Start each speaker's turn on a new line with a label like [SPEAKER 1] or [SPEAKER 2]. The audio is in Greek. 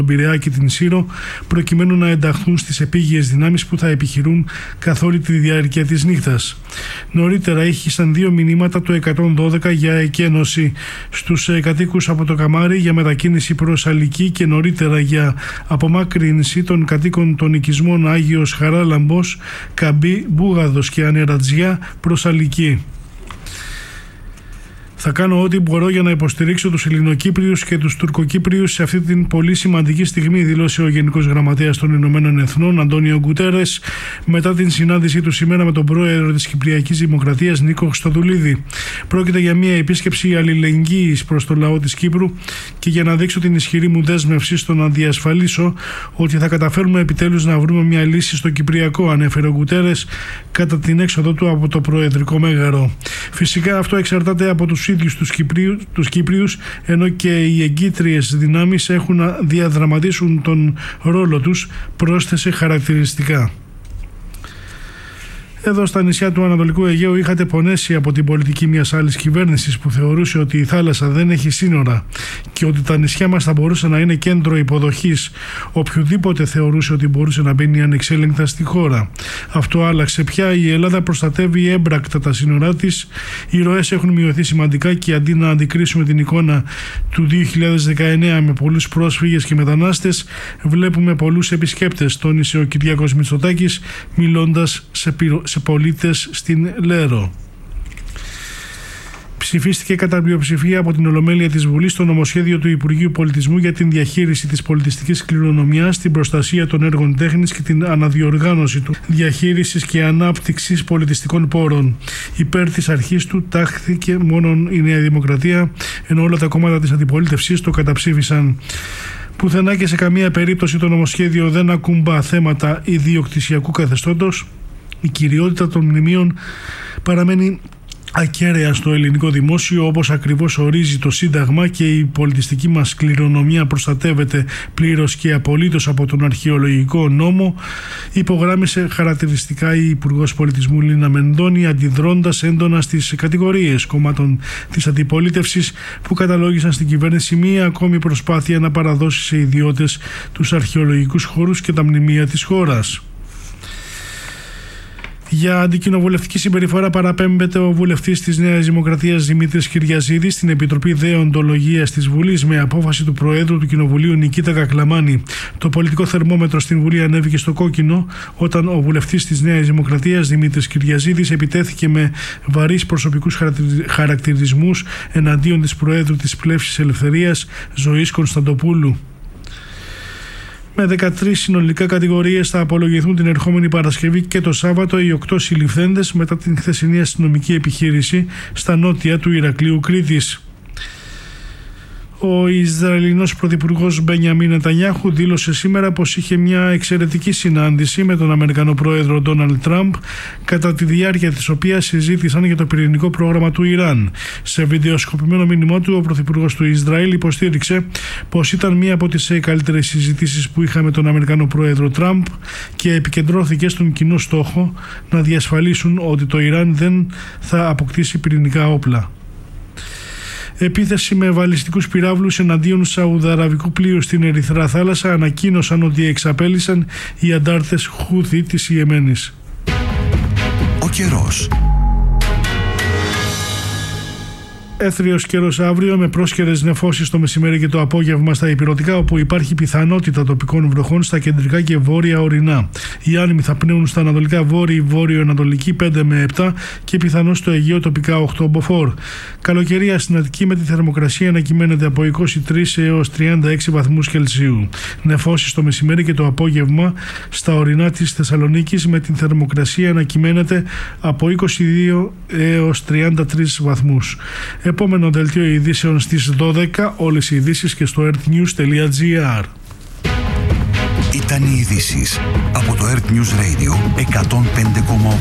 [SPEAKER 1] τον Πειραιά και την Σύρο, προκειμένου να ενταχθούν στις επίγειες δυνάμεις που θα επιχειρούν καθ' όλη τη διάρκεια της νύχτας. Νωρίτερα ήχησαν 2 μηνύματα του 112 για εκένωση στους κατοίκους από το Καμάρι για μετακίνηση προς Αλική και νωρίτερα για απομάκρυνση των κατοίκων των οικισμών Άγιος Χαράλαμπος, Καμπή, Μπούγαδος και Ανερατζιά προς Αλική. Θα κάνω ό,τι μπορώ για να υποστηρίξω τους Ελληνοκύπριους και τους Τουρκοκύπριους σε αυτή την πολύ σημαντική στιγμή, δήλωσε ο Γενικός Γραμματέας των Ηνωμένων Εθνών, Αντώνιο Γκουτέρες, μετά την συνάντησή του σήμερα με τον πρόεδρο της Κυπριακής Δημοκρατίας, Νίκο Χριστοδουλίδη. Πρόκειται για μια επίσκεψη αλληλεγγύης προς το λαό της Κύπρου και για να δείξω την ισχυρή μου δέσμευση στο να διασφαλίσω ότι θα καταφέρουμε επιτέλους να βρούμε μια λύση στο Κυπριακό, ανέφερε ο Γκουτέρες κατά την έξοδο του από το Προεδρικό Μέγαρο. Φυσικά αυτό εξαρτάται από τους ίδιους τους Κύπριους, ενώ και οι εγκύτριες δυνάμεις έχουν να διαδραματίσουν τον ρόλο τους, πρόσθεσε χαρακτηριστικά. Εδώ στα νησιά του Ανατολικού Αιγαίου είχατε πονέσει από την πολιτική μιας άλλης κυβέρνησης που θεωρούσε ότι η θάλασσα δεν έχει σύνορα και ότι τα νησιά μας θα μπορούσε να είναι κέντρο υποδοχής οποιοδήποτε θεωρούσε ότι μπορούσε να μπαίνει ανεξέλεγκτα στη χώρα. Αυτό άλλαξε πια. Η Ελλάδα προστατεύει έμπρακτα τα σύνορά της. Οι ροές έχουν μειωθεί σημαντικά και αντί να αντικρίσουμε την εικόνα του 2019 με πολλούς πρόσφυγες και μετανάστες, βλέπουμε πολλούς επισκέπτες, τόνισε ο Κυριάκος Μητσοτάκης μιλώντας σε πολίτες στην Λέρο. Ψηφίστηκε κατά πλειοψηφία από την Ολομέλεια της Βουλής το νομοσχέδιο του Υπουργείου Πολιτισμού για την διαχείριση της πολιτιστικής κληρονομιάς, την προστασία των έργων τέχνης και την αναδιοργάνωση του διαχείρισης και ανάπτυξης πολιτιστικών πόρων. Υπέρ της αρχής του τάχθηκε μόνο η Νέα Δημοκρατία, ενώ όλα τα κόμματα της αντιπολίτευσης το καταψήφισαν. Πουθενά και σε καμία περίπτωση το νομοσχέδιο δεν ακουμπά θέματα ιδιοκτησιακού καθεστώτος. Η κυριότητα των μνημείων παραμένει ακέραια στο ελληνικό δημόσιο, όπως ακριβώς ορίζει το Σύνταγμα, και η πολιτιστική μας κληρονομιά προστατεύεται πλήρως και απολύτως από τον αρχαιολογικό νόμο, υπογράμμισε χαρακτηριστικά η Υπουργός Πολιτισμού Λίνα Μενδώνη, αντιδρώντας έντονα στις κατηγορίες κομμάτων της αντιπολίτευσης που καταλόγησαν στην κυβέρνηση μία ακόμη προσπάθεια να παραδώσει σε ιδιώτες τους αρχαιολογικούς χώρους και τα μνημεία της χώρας. Για αντικοινοβουλευτική συμπεριφορά παραπέμπεται ο βουλευτής της Νέας Δημοκρατίας Δημήτρης Κυριαζίδης στην Επιτροπή Δεοντολογίας της Βουλής με απόφαση του Προέδρου του Κοινοβουλίου Νικήτα Κακλαμάνη. Το πολιτικό θερμόμετρο στην Βουλή ανέβηκε στο κόκκινο όταν ο βουλευτής της Νέας Δημοκρατίας Δημήτρης Κυριαζίδης επιτέθηκε με βαρύς προσωπικούς χαρακτηρισμούς εναντίον της Προέδρου της Πλεύσης Ελευθερίας Ζωής Κωνσταντοπούλου. Με 13 συνολικά κατηγορίες θα απολογηθούν την ερχόμενη Παρασκευή και το Σάββατο οι 8 συλληφθέντες μετά την χθεσινή αστυνομική επιχείρηση στα νότια του Ηρακλείου Κρήτης. Ο Ισραηλινός Πρωθυπουργός Μπενιαμίν Νετανιάχου δήλωσε σήμερα πως είχε μια εξαιρετική συνάντηση με τον Αμερικανό Πρόεδρο Ντόναλντ Τραμπ, κατά τη διάρκεια της οποίας συζήτησαν για το πυρηνικό πρόγραμμα του Ιράν. Σε βιντεοσκοπημένο μήνυμα του, ο Πρωθυπουργός του Ισραήλ υποστήριξε πως ήταν μία από τις καλύτερες συζητήσεις που είχαμε με τον Αμερικανό Πρόεδρο Τραμπ και επικεντρώθηκε στον κοινό στόχο να διασφαλίσουν ότι το Ιράν δεν θα αποκτήσει πυρηνικά όπλα. Επίθεση με βαλιστικούς πυράβλους εναντίον σαουδαραβικού πλοίου στην Ερυθρά θάλασσα ανακοίνωσαν ότι εξαπέλυσαν οι αντάρτες Χούθι της Ιεμένης.
[SPEAKER 2] Ο καιρός.
[SPEAKER 1] Έθριος καιρός αύριο με πρόσκαιρες νεφώσεις το μεσημέρι και το απόγευμα στα ηπειρωτικά, όπου υπάρχει πιθανότητα τοπικών βροχών στα κεντρικά και βόρεια ορεινά. Οι άνεμοι θα πνέουν στα ανατολικά βόρειο-ανατολική 5 με 7 και πιθανώς στο Αιγαίο τοπικά 8 μποφόρ. Καλοκαιρία στην Αττική με τη θερμοκρασία να κυμαίνεται από 23 έως 36 βαθμούς Κελσίου. Νεφώσεις το μεσημέρι και το απόγευμα στα ορεινά της Θεσσαλονίκης με την θερμοκρασία να κυμαίνεται από 22 έως 33 βαθμούς. Επόμενο δελτίο ειδήσεων στις 12, όλες οι ειδήσεις και στο earthnews.gr.
[SPEAKER 2] Ήταν οι ειδήσεις από το Earth News Radio 105,8.